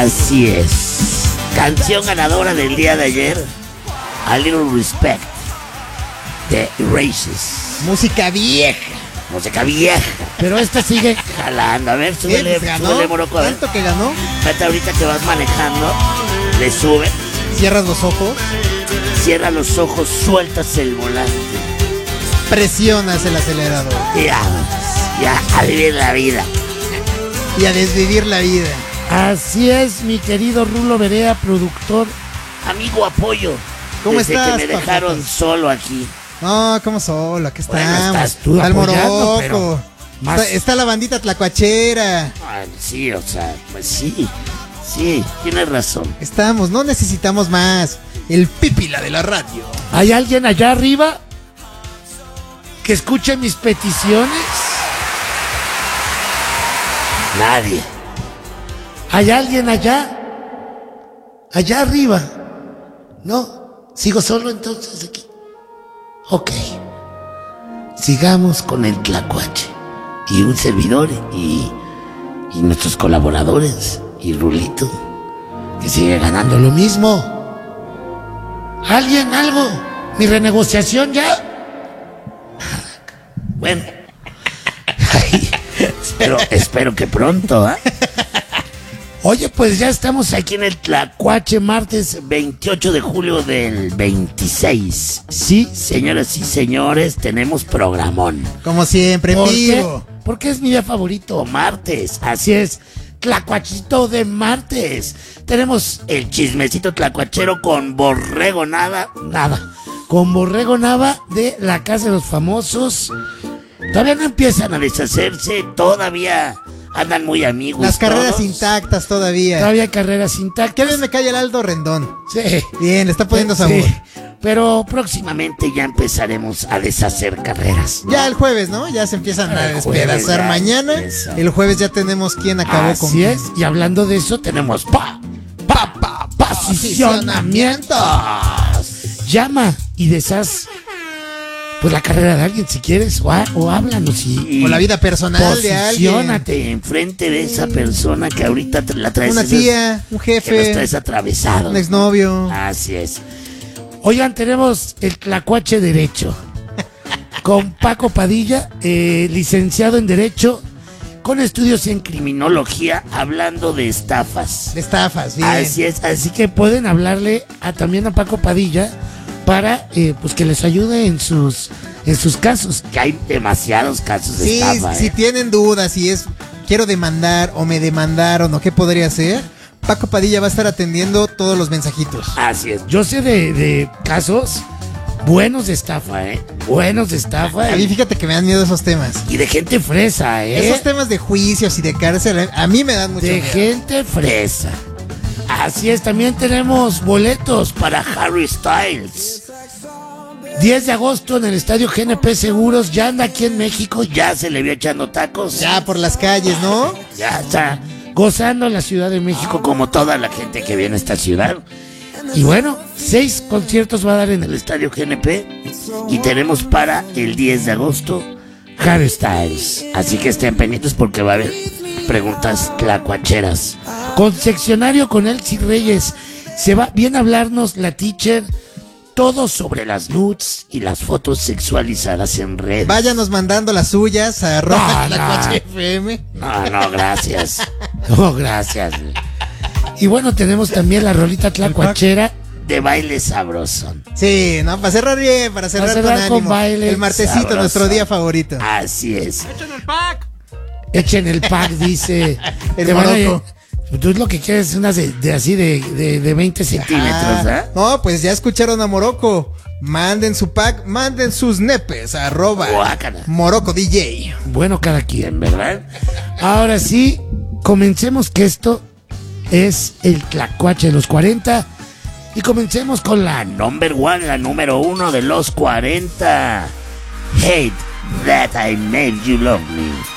Así es. Canción ganadora del día de ayer, A Little Respect, de Erasures. Música vieja. Música vieja. Pero esta sigue jalando. A ver, súbele, súbele, Morocco. A ver. ¿Tanto que ganó? Fíjate, ahorita que vas manejando, le sube. Cierras los ojos. Cierra los ojos, sueltas el volante. Presionas el acelerador. Ya, a vivir la vida. Y a desvivir la vida. Así es, mi querido Rulo Berea, productor. Amigo, apoyo. ¿Cómo Desde estás, que me dejaron papá? solo aquí. No, ¿cómo solo? Aquí estamos. Bueno, estás tú Al apoyando, Morocco. pero más- Está la bandita tlacuachera. Ah, sí, o sea, pues sí. Sí, tienes razón. Estamos, no necesitamos más. El pípila de la radio. ¿Hay alguien allá arriba que escuche mis peticiones? Nadie. ¿Hay alguien allá? Allá arriba. ¿No? ¿Sigo solo entonces aquí? Ok. Sigamos con el tlacuache. Y un servidor y nuestros colaboradores. Y Rulito, que sigue ganando Lo mismo. ¿Alguien algo? ¿Mi renegociación ya? Bueno. Ay, espero que pronto, ¿ah? Oye, pues ya estamos aquí. Aquí en el Tlacuache, martes 28 de julio del 26. Sí, señoras y señores, tenemos programón. Como siempre, en ¿Por qué? vivo. Porque es mi día favorito. Martes, así es. Tlacuachito de martes. Tenemos el chismecito tlacuachero con Borrego Nava. Nada. Con Borrego Nava de la Casa de los Famosos. Todavía no empiezan a deshacerse, todavía andan muy amigos. Las carreras todos. intactas todavía. Todavía hay carreras ¿Qué intactas. bien me cae el Aldo Rendón? Sí. Bien, le está poniendo Sí. sabor. Pero Próximamente ya empezaremos a deshacer carreras. Ya el jueves, ¿no? Ya se empiezan a El jueves despedazar ya mañana. empieza. El jueves ya tenemos quién acabó con así es. Y hablando de eso, tenemos posicionamientos. Llama y deshaz pues la carrera de alguien si quieres, o háblanos y o la vida personal de alguien. Posiciónate enfrente de esa persona que ahorita la traes. Una tía, un Que los jefe, traes atravesados. un exnovio. Así es. Oigan, tenemos el Tlacuache Derecho con Paco Padilla, licenciado en Derecho, Con estudios en criminología, hablando de estafas. De estafas, bien. Así es, así que pueden hablarle también a Paco Padilla para pues que les ayude en sus casos. que hay demasiados casos de Sí, estafa. si tienen dudas, si es quiero demandar o me demandaron o qué podría ser, Paco Padilla va a estar atendiendo todos los mensajitos. Así es. Yo sé de casos buenos de estafa, buenos de estafa. A mí fíjate que me dan miedo esos temas. Y de gente fresa, Esos temas de juicios y de cárcel, a mí me dan mucho de miedo. gente fresa. Así es, también tenemos boletos para Harry Styles. 10 de agosto en el estadio GNP Seguros. Ya anda aquí en México, Ya se le vio echando tacos. Ya por las calles, ¿no? Ya está. gozando en la Ciudad de México. Como toda la gente que viene a esta ciudad. Y bueno, 6 conciertos va a dar en el Estadio GNP. Y tenemos para el 10 de agosto Harry Styles. Así que estén pendientes porque va a haber preguntas tlacuacheras. Concepcionario con Elsie Reyes. Se va bien a hablarnos la teacher. Todo sobre las nudes y las fotos sexualizadas en redes. Váyanos mandando las suyas a No, @tlacuache.fm. No, gracias. No, gracias. Y bueno, tenemos también la rolita tlacuachera. De baile sabroso. Sí, no, para cerrar bien, para cerrar, cerrar con con ánimo. baile El martesito, sabroso. nuestro día favorito. Así es. Echen el pack, dice. El Te van a- Morocco. Tú lo que quieres es unas de así de 20 centímetros, Centímetros, ¿eh? No, pues ya escucharon a Morocco. Manden su pack, manden sus nepes a Guácala. Morocco DJ. Bueno, cada quien. ¿Verdad? Ahora sí, comencemos que esto es el tlacuache de los 40. Y comencemos con la Number one, la número 1 de los 40. Hate that I made you love me.